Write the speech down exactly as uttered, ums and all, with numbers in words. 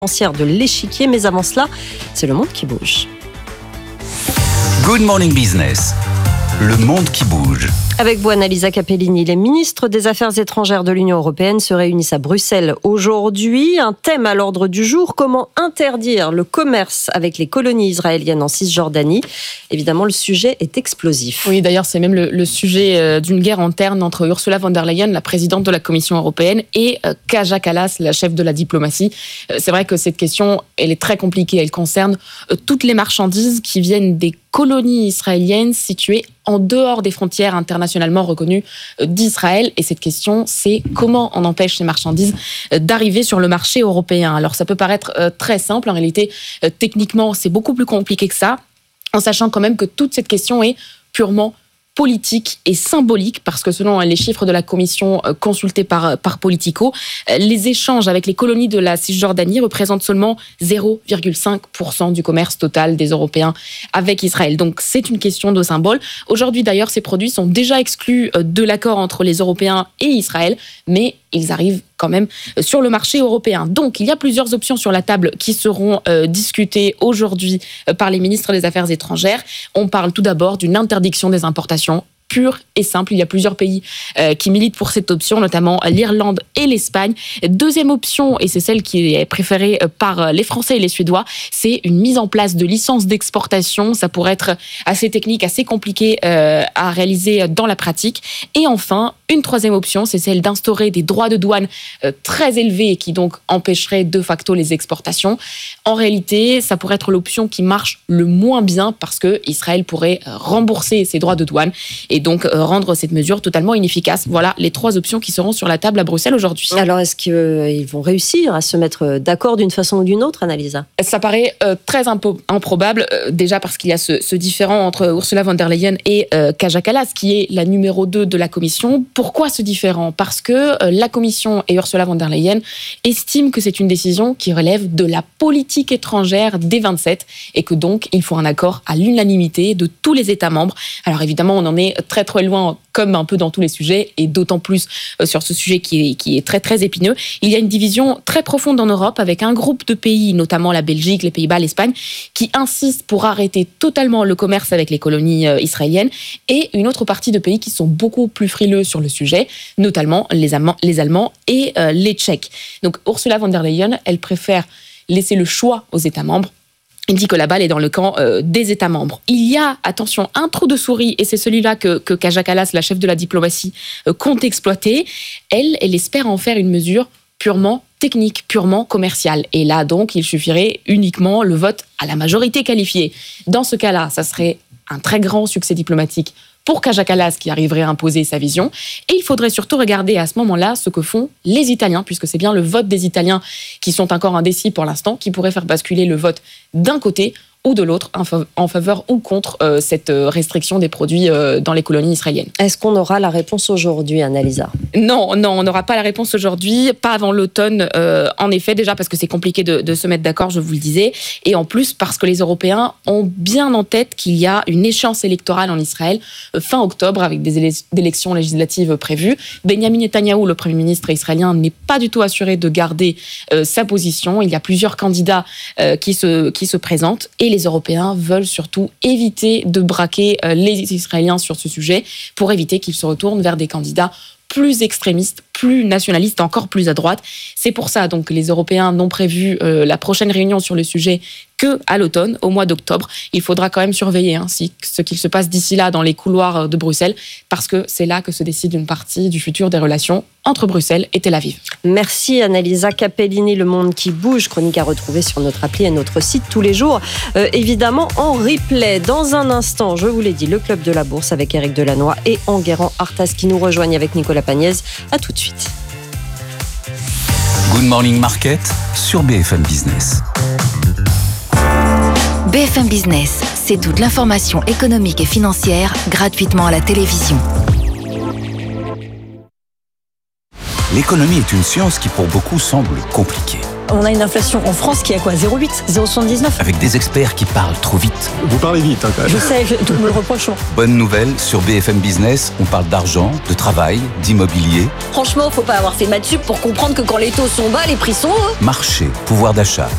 de l'échiquier, mais avant cela, c'est le monde qui bouge. Good Morning Business, le monde qui bouge. Avec vous, Annalisa Capellini, les ministres des Affaires étrangères de l'Union européenne se réunissent à Bruxelles aujourd'hui. Un thème à l'ordre du jour, comment interdire le commerce avec les colonies israéliennes en Cisjordanie. Évidemment, le sujet est explosif. Oui, d'ailleurs, c'est même le, le sujet d'une guerre interne entre Ursula von der Leyen, la présidente de la Commission européenne, et Kaja Kallas, la chef de la diplomatie. C'est vrai que cette question, elle est très compliquée. Elle concerne toutes les marchandises qui viennent des colonies israéliennes situées en dehors des frontières internationalement reconnues d'Israël. Et cette question, c'est comment on empêche ces marchandises d'arriver sur le marché européen. Alors, ça peut paraître très simple. En réalité, techniquement, c'est beaucoup plus compliqué que ça, en sachant quand même que toute cette question est purement politique et symbolique, parce que selon les chiffres de la commission consultée par, par Politico, les échanges avec les colonies de la Cisjordanie représentent seulement zéro virgule cinq pour cent du commerce total des Européens avec Israël. Donc c'est une question de symbole. Aujourd'hui d'ailleurs, ces produits sont déjà exclus de l'accord entre les Européens et Israël, mais ils arrivent quand même sur le marché européen. Donc, il y a plusieurs options sur la table qui seront euh, discutées aujourd'hui euh, par les ministres des Affaires étrangères. On parle tout d'abord d'une interdiction des importations pure et simple. Il y a plusieurs pays euh, qui militent pour cette option, notamment l'Irlande et l'Espagne. Deuxième option, et c'est celle qui est préférée par les Français et les Suédois, c'est une mise en place de licences d'exportation. Ça pourrait être assez technique, assez compliqué euh, à réaliser dans la pratique. Et enfin, une troisième option, c'est celle d'instaurer des droits de douane euh, très élevés qui donc empêcheraient de facto les exportations. En réalité, ça pourrait être l'option qui marche le moins bien parce que Israël pourrait rembourser ses droits de douane et donc euh, rendre cette mesure totalement inefficace. Voilà les trois options qui seront sur la table à Bruxelles aujourd'hui. Alors, est-ce qu'ils euh, vont réussir à se mettre d'accord d'une façon ou d'une autre, Annalisa ? Ça paraît euh, très impo- improbable, euh, déjà parce qu'il y a ce, ce différend entre Ursula von der Leyen et euh, Kaja Kallas, qui est la numéro deux de la Commission. Pourquoi ce différend ? Parce que euh, la Commission et Ursula von der Leyen estiment que c'est une décision qui relève de la politique étrangère des vingt-sept et que donc il faut un accord à l'unanimité de tous les États membres. Alors évidemment, on en est très très loin, comme un peu dans tous les sujets, et d'autant plus sur ce sujet qui est, qui est très très épineux. Il y a une division très profonde en Europe avec un groupe de pays, notamment la Belgique, les Pays-Bas, l'Espagne, qui insistent pour arrêter totalement le commerce avec les colonies israéliennes, et une autre partie de pays qui sont beaucoup plus frileux sur le sujet, notamment les Allemands, les Allemands et euh, les Tchèques. Donc Ursula von der Leyen, elle préfère laisser le choix aux États membres. Il dit que la balle est dans le camp euh, des États membres. Il y a, attention, un trou de souris, et c'est celui-là que, que Kaja Kallas, la chef de la diplomatie, euh, compte exploiter. Elle, elle espère en faire une mesure purement technique, purement commerciale. Et là, donc, il suffirait uniquement le vote à la majorité qualifiée. Dans ce cas-là, ça serait un très grand succès diplomatique pour Kaja Kallas qui arriverait à imposer sa vision. Et il faudrait surtout regarder à ce moment-là ce que font les Italiens, puisque c'est bien le vote des Italiens qui sont encore indécis pour l'instant, qui pourrait faire basculer le vote d'un côté ou de l'autre, en faveur ou contre euh, cette restriction des produits euh, dans les colonies israéliennes. Est-ce qu'on aura la réponse aujourd'hui, Annalisa ? Non, non, on n'aura pas la réponse aujourd'hui, pas avant l'automne, euh, en effet, déjà parce que c'est compliqué de, de se mettre d'accord, je vous le disais, et en plus parce que les Européens ont bien en tête qu'il y a une échéance électorale en Israël euh, fin octobre, avec des élec- élections législatives prévues. Benjamin Netanyahou, le Premier ministre israélien, n'est pas du tout assuré de garder euh, sa position. Il y a plusieurs candidats euh, qui, se, qui se présentent, et les Européens veulent surtout éviter de braquer les Israéliens sur ce sujet pour éviter qu'ils se retournent vers des candidats plus extrémistes, plus nationalistes, encore plus à droite. C'est pour ça donc que les Européens n'ont prévu euh, la prochaine réunion sur le sujet que à l'automne, au mois d'octobre. Il faudra quand même surveiller hein, si, ce qu'il se passe d'ici là dans les couloirs de Bruxelles, parce que c'est là que se décide une partie du futur des relations entre Bruxelles et Tel Aviv. Merci Annalisa Capellini, Le Monde qui bouge, chronique à retrouver sur notre appli et notre site tous les jours, euh, évidemment en replay. Dans un instant, je vous l'ai dit, le Club de la Bourse avec Eric Delannoy et Enguerrand Artas qui nous rejoignent avec Nicolas Pagnès. À tout de suite. Good Morning Market sur B F M Business. B F M Business, c'est toute l'information économique et financière gratuitement à la télévision. L'économie est une science qui pour beaucoup semble compliquée. On a une inflation en France qui est à quoi ? zéro virgule huit, zéro virgule soixante-dix-neuf. Avec des experts qui parlent trop vite. Vous parlez vite, hein, quand même. Je sais, je, tout me le reproche. Bonne nouvelle, sur B F M Business, on parle d'argent, de travail, d'immobilier. Franchement, faut pas avoir fait maths sup pour comprendre que quand les taux sont bas, les prix sont hauts. Marché, pouvoir d'achat,